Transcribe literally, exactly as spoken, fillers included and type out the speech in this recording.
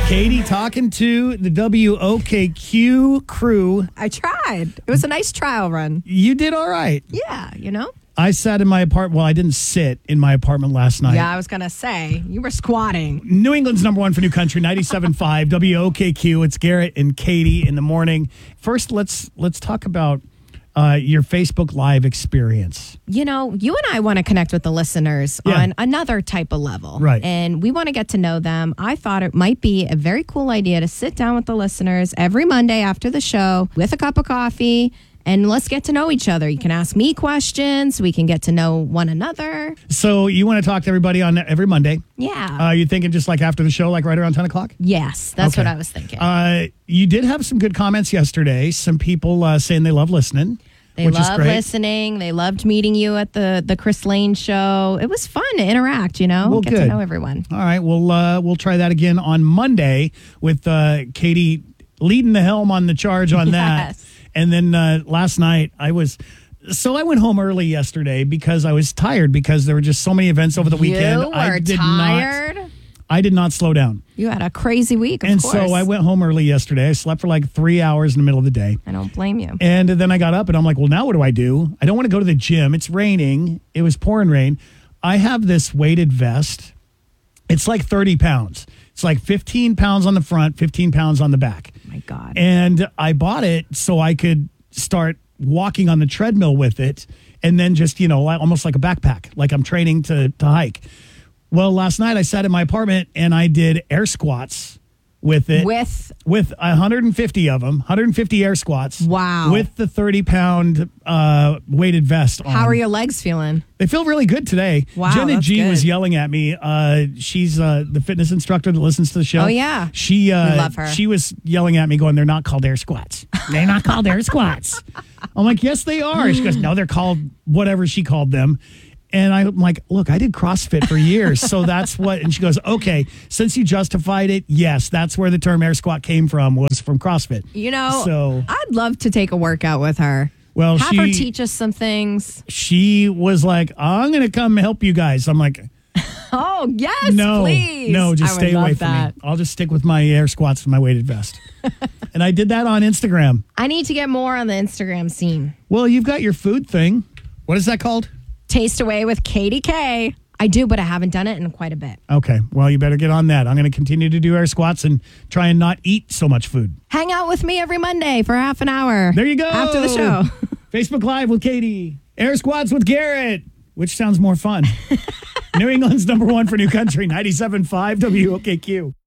Katie talking to the W O K Q crew. I tried. It was a nice trial run. You did all right. Yeah, you know? I sat in my apartment. Well, I didn't sit in my apartment last night. Yeah, I was going to say, you were squatting. New England's number one for New Country, ninety-seven point five W O K Q. It's Garrett and Katie in the morning. First, let's let's talk about uh, your Facebook Live experience. You know, you and I want to connect with the listeners Yeah. on another type of level. Right. And we want to get to know them. I thought it might be a very cool idea to sit down with the listeners every Monday after the show with a cup of coffee. And let's get to know each other. You can ask me questions. We can get to know one another. So you want to talk to everybody on every Monday. Yeah. Uh, you thinking just like after the show, like right around ten o'clock? yes, that's Okay. what I was thinking. Uh, you did have some good comments yesterday. Some people uh, saying they love listening. They which is love great. listening. They loved meeting you at the, the Chris Lane show. It was fun to interact, you know, Well, get good. to know everyone. All right, we'll uh, we'll try that again on Monday with uh, Katie leading the helm on the charge on that. Yes. And then uh, last night I was so I went home early yesterday because I was tired because there were just so many events over the weekend. You were I did tired? not. I did not slow down, You had a crazy week, of and course. so I went home early yesterday. I slept for like three hours in the middle of the day. I don't blame you. And then I got up and I'm like, well, now what do I do? I don't want to go to the gym. It's raining. It was pouring rain. I have this weighted vest. It's like thirty pounds. It's like fifteen pounds on the front, fifteen pounds on the back. My God. And I bought it so I could start walking on the treadmill with it and then just, you know, like, almost like a backpack, like I'm training to, to hike. Well, last night I sat in my apartment and I did air squats with it. With With one hundred fifty of them, one hundred fifty air squats. Wow. With the thirty pound uh, weighted vest on. how are your legs feeling? They feel really good today. Wow, Jenna that's G good. was yelling at me. Uh, she's uh, the fitness instructor that listens to the show. Oh, yeah. She uh, We love her. She was yelling at me going, they're not called air squats. They're not called air squats. I'm like, yes, they are. She goes, no, they're called whatever she called them. And I'm like, look, I did CrossFit for years. So that's what, and she goes, okay, since you justified it, yes, that's where the term air squat came from, was from CrossFit. You know, So- I'd love to take a workout with her. Well, Have she, her teach us some things. she was like, I'm going to come help you guys. I'm like, Oh, yes, no, please. no, just I would stay away love from that. me. I'll just stick with my air squats and my weighted vest. And I did that on Instagram. I need to get more on the Instagram scene. Well, you've got your food thing. What is that called? Taste Away with Katie K. I do, but I haven't done it in quite a bit. Okay, well, you better get on that. I'm going to continue to do air squats and try and not eat so much food. Hang out with me every Monday for half an hour. There you go. After the show. Facebook Live with Katie. Air squats with Garrett. Which sounds more fun? New England's number one for New Country, ninety-seven point five W O K Q.